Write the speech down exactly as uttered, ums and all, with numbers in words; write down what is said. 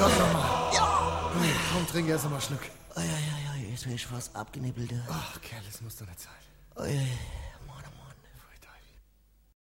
doch nochmal. Ja. Komm, trink erst mal einen Schluck. Oi, oi, oi, jetzt bin ich fast abgenippelt. Ach, Kerl, das muss doch nicht sein. Oi, oi.